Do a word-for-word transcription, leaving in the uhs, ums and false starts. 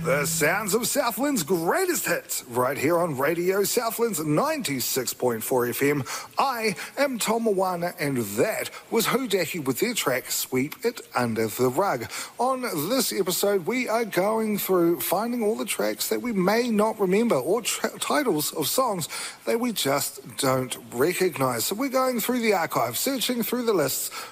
The sounds of Southland's greatest hits, right here on Radio Southland's ninety-six point four F M. I am Tom Moana, and that was Hodaki with their track Sweep It Under the Rug. On this episode, we are going through finding all the tracks that we may not remember, or tra- titles of songs that we just don't recognise. So we're going through the archive, searching through the lists